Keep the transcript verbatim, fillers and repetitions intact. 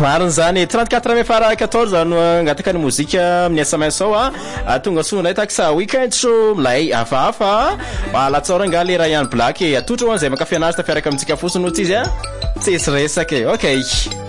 mariny zany trente-quatre mai fara quatorze no angataka ny mozika amin'ny S M S ao a tonga sonay taksa weekend show milay afahafa alatsara nga le Ryan Black atotro zay makafianazy tafiaraka amintsika fosiny noty izy a tsisy resaka okay